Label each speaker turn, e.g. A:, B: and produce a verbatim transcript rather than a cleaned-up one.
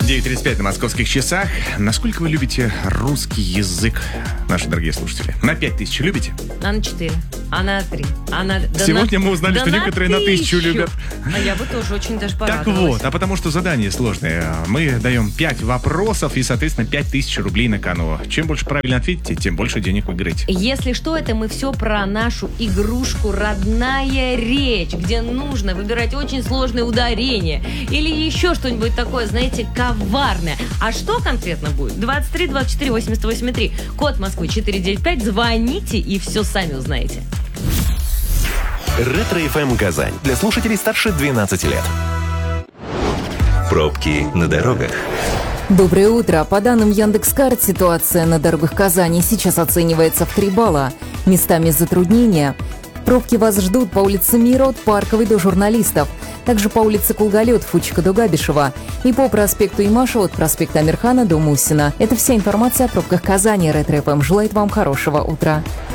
A: девять тридцать пять на московских часах. Насколько вы любите русский язык, наши дорогие слушатели? На пять тысяч любите?
B: А на четыре, а на три, а на... Да
A: Сегодня
B: на...
A: мы узнали,
B: да
A: что
B: на
A: некоторые на тысячу любят.
B: А я бы тоже очень даже
A: Так
B: порадовалась.
A: вот, а потому что задание сложное. Мы даем пять вопросов и, соответственно, пять тысяч рублей на кону. Чем больше правильно ответите, тем больше денег выиграете.
B: Если что, это мы все про нашу игрушку «Родная речь», где нужно выбирать очень сложные ударения или еще что-нибудь такое, знаете, коварное. А что конкретно будет? двадцать три двадцать четыре восемьдесят восемь три, код Москвы четыре девять пять. Звоните и все сами узнаете.
C: Ретро-эф эм Казань. Для слушателей старше двенадцати лет. Пробки на дорогах.
D: Доброе утро. По данным Яндекс.Карт, ситуация на дорогах Казани сейчас оценивается в три балла. Местами затруднения. Пробки вас ждут по улице Мира от Парковой до Журналистов. Также по улице Кулгалет, Фучика до Габишева. И по проспекту Имаша от проспекта Амирхана до Мусина. Это вся информация о пробках Казани. Ретро-эф эм желает вам хорошего утра.